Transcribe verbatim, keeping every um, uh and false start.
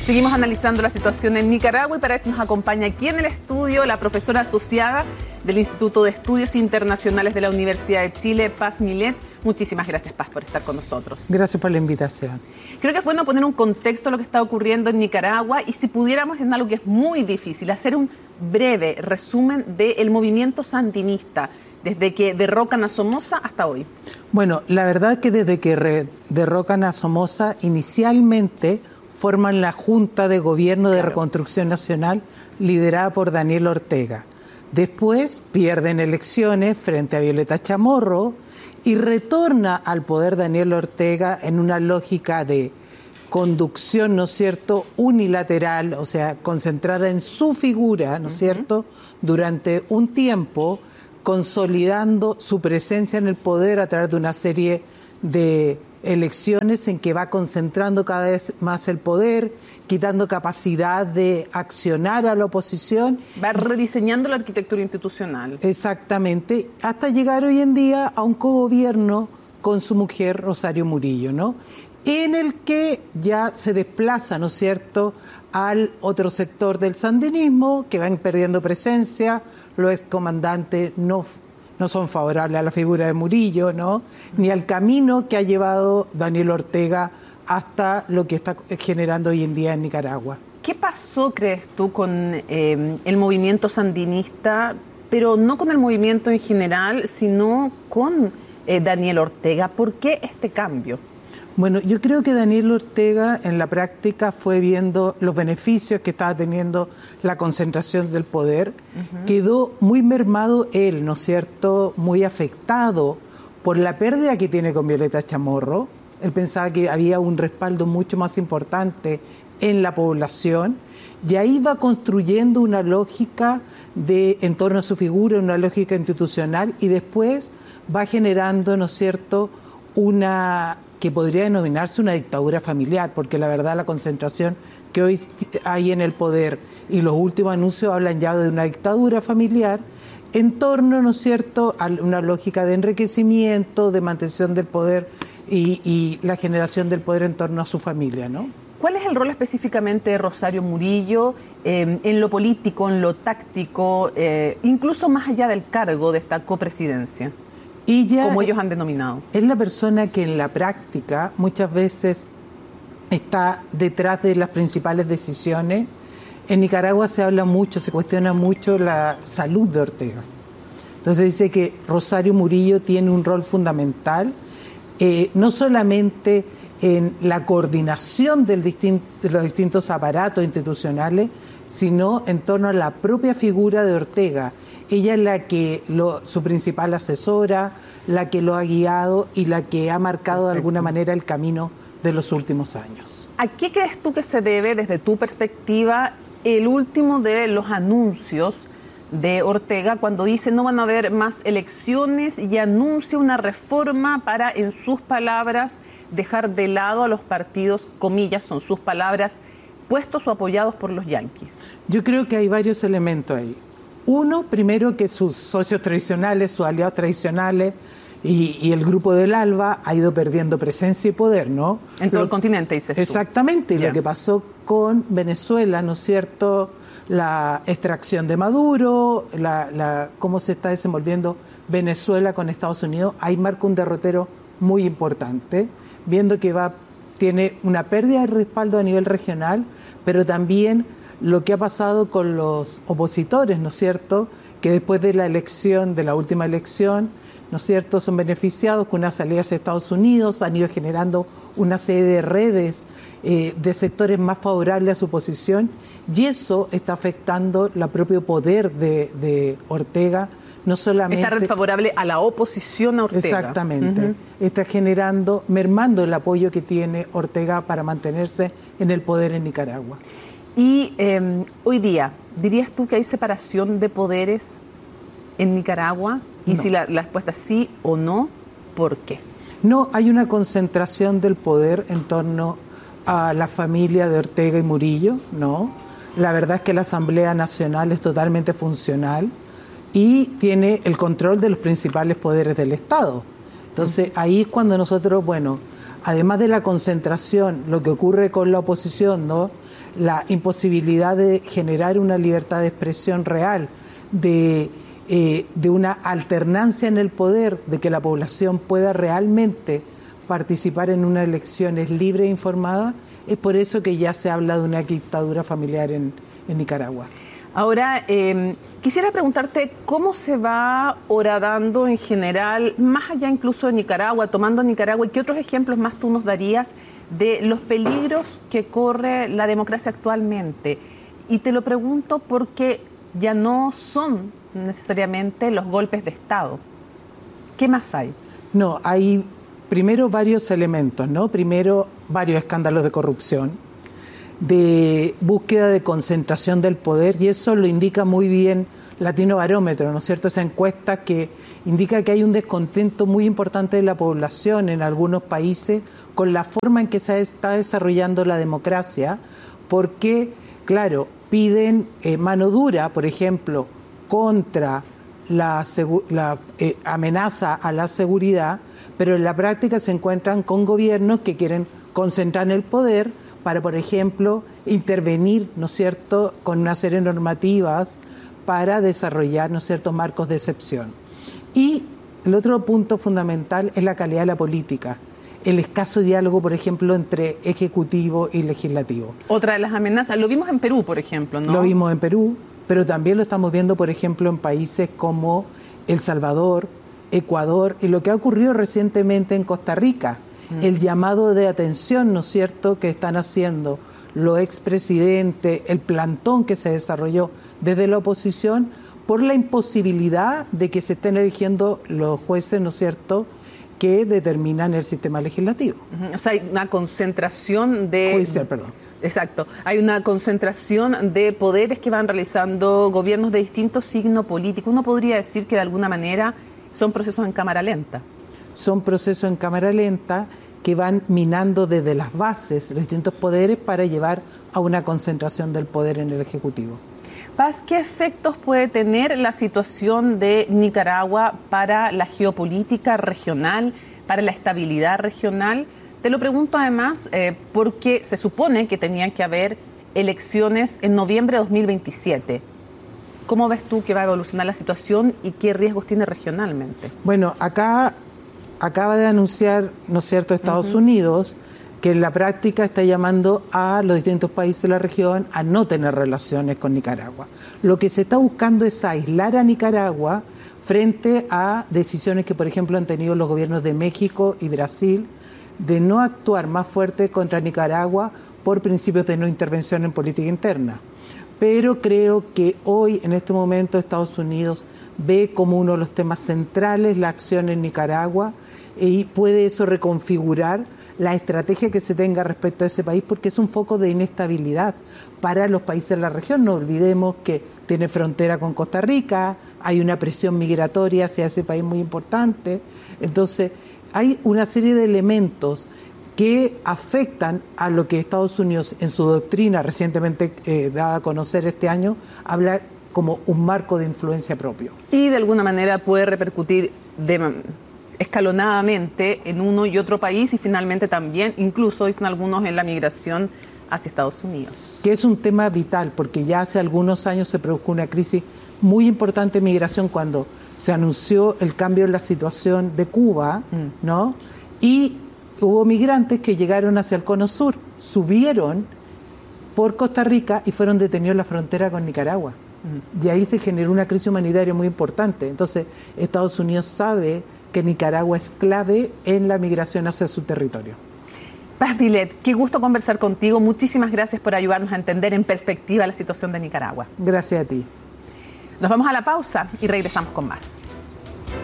Seguimos analizando la situación en Nicaragua y para eso nos acompaña aquí en el estudio la profesora asociada del Instituto de Estudios Internacionales de la Universidad de Chile, Paz Milet. Muchísimas gracias, Paz, por estar con nosotros. Gracias por la invitación. Creo que es bueno poner un contexto a lo que está ocurriendo en Nicaragua y si pudiéramos, en algo que es muy difícil, hacer un breve resumen del movimiento sandinista desde que derrocan a Somoza hasta hoy. Bueno, la verdad que desde que re- derrocan a Somoza, inicialmente forman la Junta de Gobierno de claro. Reconstrucción Nacional liderada por Daniel Ortega. Después pierden elecciones frente a Violeta Chamorro y retorna al poder Daniel Ortega en una lógica de conducción, ¿no es cierto?, unilateral, o sea, concentrada en su figura, ¿no es uh-huh. cierto?, durante un tiempo, consolidando su presencia en el poder a través de una serie de elecciones en que va concentrando cada vez más el poder, quitando capacidad de accionar a la oposición. Va rediseñando la arquitectura institucional. Exactamente, hasta llegar hoy en día a un cogobierno con su mujer Rosario Murillo, ¿no?, en el que ya se desplaza, ¿no es cierto?, al otro sector del sandinismo, que van perdiendo presencia. Los excomandantes no, no son favorables a la figura de Murillo, ¿no?, ni al camino que ha llevado Daniel Ortega hasta lo que está generando hoy en día en Nicaragua. ¿Qué pasó, crees tú, con eh, el movimiento sandinista, pero no con el movimiento en general, sino con eh, Daniel Ortega? ¿Por qué este cambio? Bueno, yo creo que Daniel Ortega en la práctica fue viendo los beneficios que estaba teniendo la concentración del poder. Uh-huh. Quedó muy mermado él, ¿no es cierto?, muy afectado por la pérdida que tiene con Violeta Chamorro. Él pensaba que había un respaldo mucho más importante en la población y ahí va construyendo una lógica de, en torno a su figura, una lógica institucional y después va generando, ¿no es cierto?, una que podría denominarse una dictadura familiar, porque la verdad la concentración que hoy hay en el poder y los últimos anuncios hablan ya de una dictadura familiar en torno, ¿no es cierto?, a una lógica de enriquecimiento, de mantención del poder y, y la generación del poder en torno a su familia, ¿no? ¿Cuál es el rol específicamente de Rosario Murillo eh, en lo político, en lo táctico, eh, incluso más allá del cargo de esta copresidencia? Ella, como ellos han denominado. Es la persona que en la práctica muchas veces está detrás de las principales decisiones. En Nicaragua se habla mucho, se cuestiona mucho la salud de Ortega. Entonces dice que Rosario Murillo tiene un rol fundamental, eh, no solamente en la coordinación del distin- de los distintos aparatos institucionales, sino en torno a la propia figura de Ortega. Ella es la que, lo, su principal asesora, la que lo ha guiado y la que ha marcado Perfecto. De alguna manera el camino de los últimos años. ¿A qué crees tú que se debe, desde tu perspectiva, el último de los anuncios de Ortega cuando dice no van a haber más elecciones y anuncia una reforma para, en sus palabras, dejar de lado a los partidos, comillas, son sus palabras, puestos o apoyados por los yanquis? Yo creo que hay varios elementos ahí. Uno, primero, que sus socios tradicionales, sus aliados tradicionales y, y el grupo del ALBA ha ido perdiendo presencia y poder, ¿no? En todo lo, el continente, dices tú. Exactamente, y yeah. Lo que pasó con Venezuela, ¿no es cierto?, la extracción de Maduro, la, la, cómo se está desenvolviendo Venezuela con Estados Unidos, ahí marca un derrotero muy importante, viendo que va tiene una pérdida de respaldo a nivel regional, pero también lo que ha pasado con los opositores, ¿no es cierto?, que después de la elección, de la última elección, ¿no es cierto?, son beneficiados con una salida hacia Estados Unidos, han ido generando una serie de redes eh, de sectores más favorables a su posición, y eso está afectando el propio poder de, de Ortega, no solamente... Esta red favorable a la oposición a Ortega. Exactamente. Uh-huh. Está generando, mermando el apoyo que tiene Ortega para mantenerse en el poder en Nicaragua. Y eh, hoy día, ¿dirías tú que hay separación de poderes en Nicaragua? Y no. Si la, la respuesta es sí o no, ¿por qué? No, hay una concentración del poder en torno a la familia de Ortega y Murillo, ¿no? La verdad es que la Asamblea Nacional es totalmente funcional y tiene el control de los principales poderes del Estado. Entonces, uh-huh. ahí es cuando nosotros, bueno, además de la concentración, lo que ocurre con la oposición, ¿no?, la imposibilidad de generar una libertad de expresión real, de, eh, de una alternancia en el poder, de que la población pueda realmente participar en unas elecciones libres e informadas, es por eso que ya se habla de una dictadura familiar en, en Nicaragua. Ahora, eh, quisiera preguntarte cómo se va horadando en general, más allá incluso de Nicaragua, tomando Nicaragua, y qué otros ejemplos más tú nos darías de los peligros que corre la democracia actualmente. Y te lo pregunto porque ya no son necesariamente los golpes de Estado. ¿Qué más hay? No, hay primero varios elementos, ¿no? Primero, varios escándalos de corrupción, de búsqueda de concentración del poder, y eso lo indica muy bien Latino Barómetro, ¿no es cierto? Esa encuesta que indica que hay un descontento muy importante de la población en algunos países con la forma en que se está desarrollando la democracia, porque, claro, piden eh, mano dura, por ejemplo, contra la, la eh, amenaza a la seguridad, pero en la práctica se encuentran con gobiernos que quieren concentrar el poder para, por ejemplo, intervenir, ¿no es cierto?, con una serie de normativas para desarrollar, ¿no es cierto?, marcos de excepción. Y el otro punto fundamental es la calidad de la política, el escaso diálogo, por ejemplo, entre ejecutivo y legislativo. Otra de las amenazas, lo vimos en Perú, por ejemplo, ¿no? Lo vimos en Perú, pero también lo estamos viendo, por ejemplo, en países como El Salvador, Ecuador, y lo que ha ocurrido recientemente en Costa Rica, mm. el llamado de atención, ¿no es cierto?, que están haciendo los expresidentes, el plantón que se desarrolló desde la oposición, por la imposibilidad de que se estén eligiendo los jueces, ¿no es cierto?, que determinan el sistema legislativo. Uh-huh. O sea, hay una concentración de... Judicial, perdón. Exacto. Hay una concentración de poderes que van realizando gobiernos de distinto signo político. Uno podría decir que de alguna manera son procesos en cámara lenta. Son procesos en cámara lenta que van minando desde las bases los distintos poderes para llevar a una concentración del poder en el Ejecutivo. Paz, ¿qué efectos puede tener la situación de Nicaragua para la geopolítica regional, para la estabilidad regional? Te lo pregunto además eh, porque se supone que tenían que haber elecciones en noviembre de dos mil veintisiete. ¿Cómo ves tú que va a evolucionar la situación y qué riesgos tiene regionalmente? Bueno, acá acaba de anunciar, ¿no es cierto?, Estados uh-huh. Unidos, que en la práctica está llamando a los distintos países de la región a no tener relaciones con Nicaragua. Lo que se está buscando es aislar a Nicaragua frente a decisiones que, por ejemplo, han tenido los gobiernos de México y Brasil de no actuar más fuerte contra Nicaragua por principios de no intervención en política interna. Pero creo que hoy, en este momento, Estados Unidos ve como uno de los temas centrales la acción en Nicaragua y puede eso reconfigurar la estrategia que se tenga respecto a ese país, porque es un foco de inestabilidad para los países de la región. No olvidemos que tiene frontera con Costa Rica, hay una presión migratoria hacia ese país muy importante. Entonces, hay una serie de elementos que afectan a lo que Estados Unidos en su doctrina recientemente eh, dada a conocer este año, habla como un marco de influencia propio. Y de alguna manera puede repercutir de... escalonadamente en uno y otro país y finalmente también, incluso dicen algunos, en la migración hacia Estados Unidos. Que es un tema vital porque ya hace algunos años se produjo una crisis muy importante de migración cuando se anunció el cambio en la situación de Cuba, mm. ¿no? Y hubo migrantes que llegaron hacia el Cono Sur, subieron por Costa Rica y fueron detenidos en la frontera con Nicaragua. Mm. Y ahí se generó una crisis humanitaria muy importante. Entonces, Estados Unidos sabe que Nicaragua es clave en la migración hacia su territorio. Paz Milet, qué gusto conversar contigo. Muchísimas gracias por ayudarnos a entender en perspectiva la situación de Nicaragua. Gracias a ti. Nos vamos a la pausa y regresamos con más.